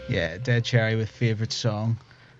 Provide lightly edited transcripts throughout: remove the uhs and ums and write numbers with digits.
Yeah, Dead Cherry with favourite song.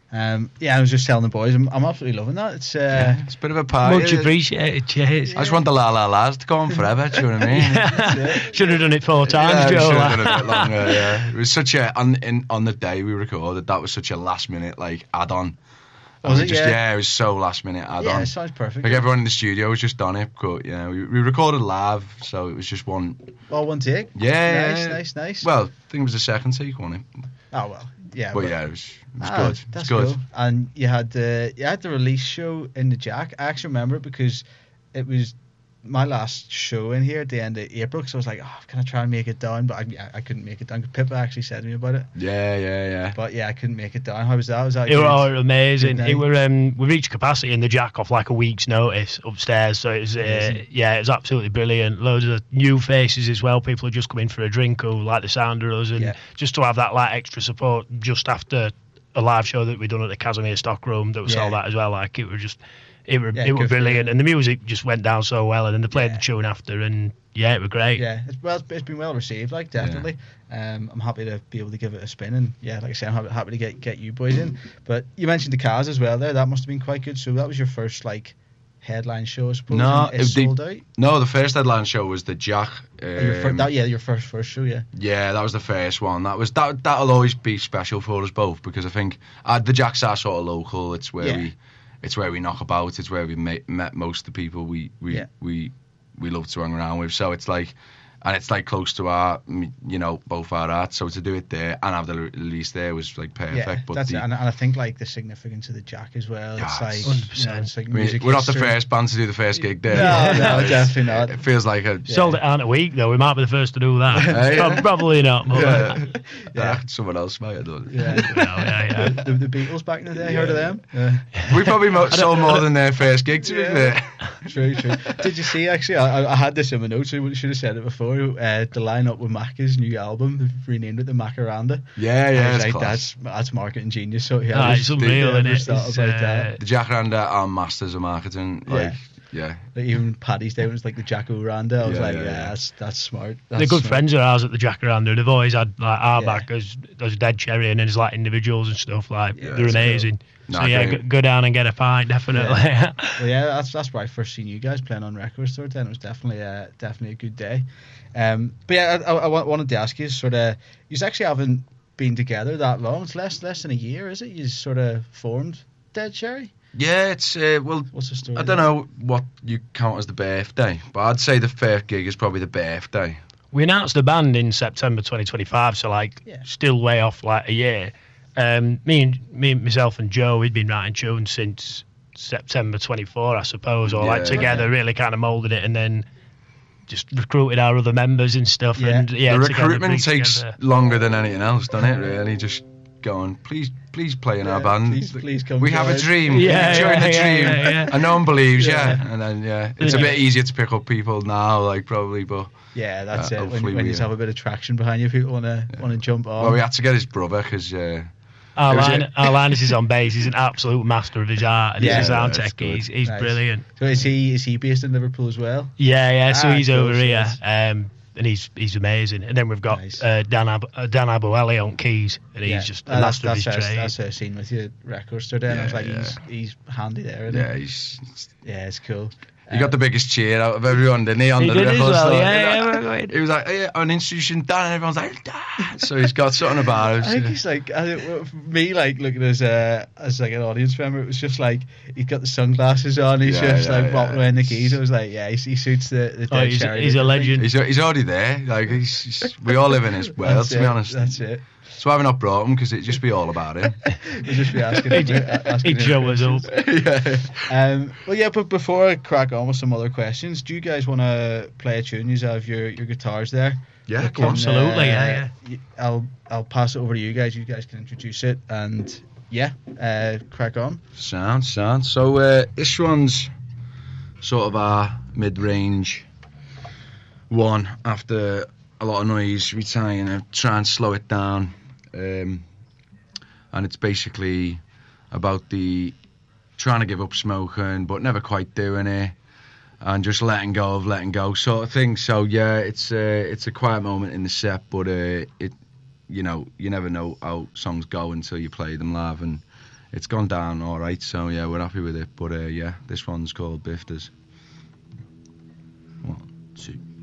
I was just telling the boys, I'm absolutely loving that. It's it's a bit of a party. Much appreciated, cheers. I just want the La La La's to go on forever, do you know what I mean? Should have done it 4 times, yeah, Joe. Should have done it a bit longer, yeah. It was such a, on the day we recorded, that was such a last minute, like, add-on. Was it? It was so last minute add-on. Yeah, it sounds perfect. Like, everyone in the studio was just on it, but, we recorded live, so it was just one... Well, one take? Yeah. Nice. Well, I think it was the second take, wasn't it? Oh, well, yeah. But yeah, it was good. That's good. Cool. And you had the release show in the Jack. I actually remember it because it was my last show in here at the end of April, because I was like, can I try and make it down? But I couldn't make it down. Pippa actually said to me about it. Yeah. But yeah, I couldn't make it down. How was that? Was that It good? were amazing. Good It were we reached capacity in the Jack off like a week's notice upstairs, so it was it was absolutely brilliant. Loads of new faces as well. People had just come in for a drink who like the sound of us, and just to have that like extra support just after a live show that we'd done at the Casimir Stockroom that was sold out as well. Like it were brilliant, and the music just went down so well, and then they played the tune after, and it was great. Yeah, it's been well received, like, definitely. I'm happy to be able to give it a spin, and like I said, I'm happy to get you boys in. But you mentioned the Cars as well there. That must have been quite good. So that was your first like headline show, I suppose. No, it sold out. No, the first headline show was the Jack. Your first show, yeah. Yeah, that was the first one. That'll always be special for us both, because I think the Jacks are sort of local. It's where we knock about. It's where we met most of the people we love to hang around with. So it's like, and it's like close to our, both our arts. So to do it there and have the release there was like perfect. Yeah, but that's it. And I think like the significance of the Jack as well. It's like 100%. It's like music. We're not the history. first band to do the first gig there. No, definitely not. It feels like a Sold it out in a week though. We might be the first to do that. Probably not. But someone else might have done it. Yeah. The Beatles back in the day. Heard of them? We probably sold more than their first gig, to be fair. True. Did you see, actually, I had this in my notes, so I should have said it before, the lineup with Macca's new album, they've renamed it the Macaranda. Yeah, that's marketing genius. So it's unreal, isn't it? The Jacaranda are masters of marketing. Yeah. Like even Paddy's Day was like the Jacaranda. I was that's smart. They're good friends of ours at the Jacaranda. They've always had like our back as Dead Cherry and as like individuals and stuff. Like they're amazing. Cool. So go down and get a pint, definitely. That's where I first seen you guys playing on Record Store. Then it was definitely a good day. But yeah, I wanted to ask you, sort of, you actually haven't been together that long. It's less than a year, is it? You sort of formed Dead Cherry. Yeah, it's what's the story? I don't know what you count as the birthday, but I'd say the first gig is probably the birthday. We announced the band in September 2025, so still way off like a year. Myself and Joe, we'd been writing tunes since September 24, I suppose, or together really kind of moulded it, and then just recruited our other members and stuff. Yeah. And the recruitment takes longer than anything else, doesn't it? Really, just going, please play in our band. Please come. We have a dream. Join the dream. And no one believes. And then it's a bit easier to pick up people now, like probably, but. Yeah, that's it. When you have a bit of traction behind you, people want to jump on. Well, we had to get his brother because. Our Linus is on bass. He's an absolute master of his art, and he's a sound tech. He's brilliant. So is he based in Liverpool as well? Yeah. So he's over here, and he's amazing. And then we've got Dan Abueli on keys, and he's just a master of his trade. That's what I've seen with your Record Store. Then I was like, he's handy there. It's cool. He got the biggest cheer out of everyone, didn't he? On he the did record as well, store. He was like, an institution done, and everyone's like, Dan. So he's got something about him. I think he's like, me, like looking as like an audience member, it was just like he's got the sunglasses on, he's walking around the keys. I was like, he suits the Dead Cherry. He's a legend. He's already there. Like we all live in his world, to be honest. That's it. So I've not brought him because it'd just be all about him. We'd just be asking him. He'd show us up. But before I crack on with some other questions, do you guys want to play a tune? You have your guitars there. Yeah, absolutely. I'll pass it over to you guys. You guys can introduce it and crack on. Sound. So this one's sort of our mid-range one after a lot of noise. We try and slow it down. And it's basically about the trying to give up smoking but never quite doing it, and just letting go sort of thing. So it's a quiet moment in the set, but you know, you never know how songs go until you play them live, and it's gone down all right. So yeah, we're happy with it. But yeah, this one's called Bifters. 1, 2.